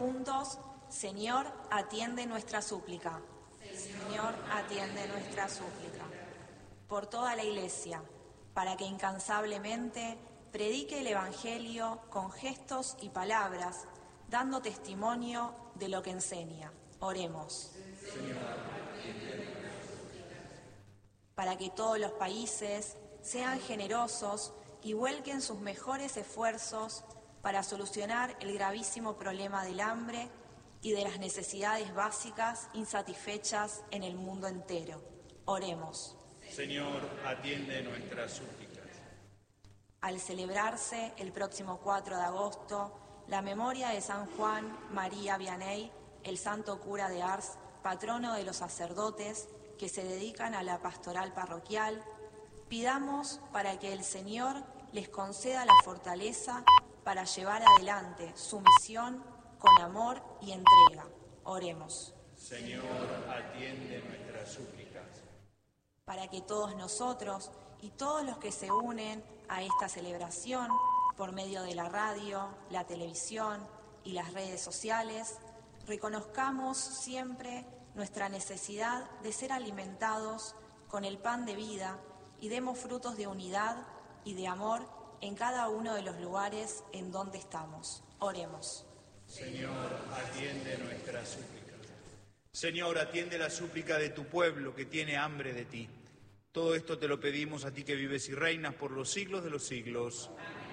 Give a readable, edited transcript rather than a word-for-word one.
juntos: Señor, atiende nuestra súplica. Señor, atiende nuestra súplica. Por toda la Iglesia, para que incansablemente predique el Evangelio con gestos y palabras, dando testimonio de lo que enseña. Oremos. Para que todos los países sean generosos y vuelquen sus mejores esfuerzos para solucionar el gravísimo problema del hambre y de las necesidades básicas insatisfechas en el mundo entero. Oremos. Señor, atiende nuestras súplicas. Al celebrarse el próximo 4 de agosto la memoria de San Juan María Vianney, el santo cura de Ars, patrono de los sacerdotes que se dedican a la pastoral parroquial, pidamos para que el Señor les conceda la fortaleza para llevar adelante su misión con amor y entrega. Oremos. Señor, atiende nuestras súplicas. Para que todos nosotros y todos los que se unen a esta celebración por medio de la radio, la televisión y las redes sociales, reconozcamos siempre nuestra necesidad de ser alimentados con el pan de vida y demos frutos de unidad y de amor en cada uno de los lugares en donde estamos. Oremos. Señor, atiende nuestras súplicas. Señor, atiende la súplica de tu pueblo que tiene hambre de ti. Todo esto te lo pedimos a ti que vives y reinas por los siglos de los siglos.